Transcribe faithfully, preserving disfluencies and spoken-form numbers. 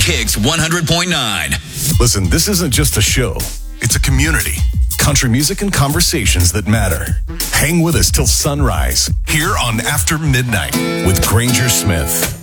Kicks one hundred point nine. Listen, this isn't just a show. It's a community. Country music and conversations that matter. Hang with us till sunrise here on After Midnight with Granger Smith.